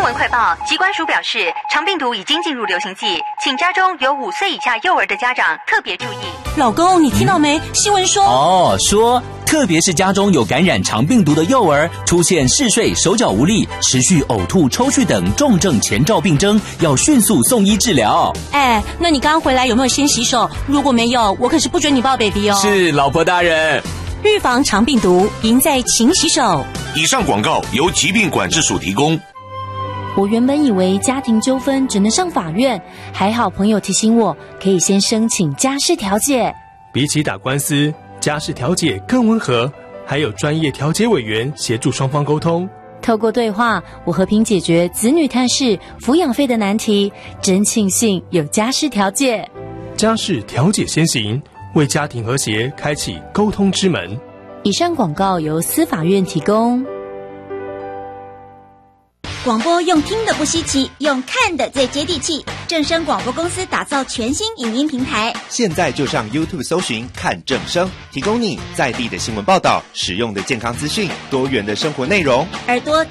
新闻快报，疾管署表示，肠病毒已经进入流行季，请家中有5岁以下幼儿的家长特别注意。 老公，你听到没？新闻说说特别是家中有感染肠病毒的幼儿，出现嗜睡、手脚无力、持续呕吐、抽搐等重症前兆病征，要迅速送医治疗。 那你刚回来有没有先洗手？如果没有，我可是不准你抱 baby 哦。 是，老婆大人。 预防肠病毒，赢在勤洗手。 以上广告由疾病管制署提供。 我原本以为家庭纠纷只能上法院，还好朋友提醒我，可以先申请家事调解。 比起打官司，家事调解更温和，还有专业调解委员协助双方沟通。 透过对话，我和平解决子女探视、抚养费的难题，真庆幸有家事调解。 家事调解先行，为家庭和谐开启沟通之门。 以上广告由司法院提供。 广播用听的不稀奇，用看的最接地气。正声广播公司打造全新影音平台， 现在就上 YouTube 搜寻看正声，提供你在地的新闻报道、实用的健康资讯、多元的生活内容。 耳朵